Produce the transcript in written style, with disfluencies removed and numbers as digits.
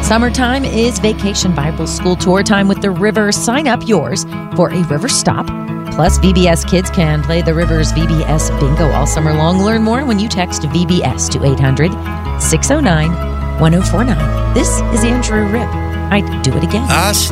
Summertime is Vacation Bible School tour time with the River. Sign up yours for a river stop. Plus, VBS kids can play the River's VBS bingo all summer long. Learn more when you text VBS to 800-609-1049. This is Andrew Ripp. I'd do it again.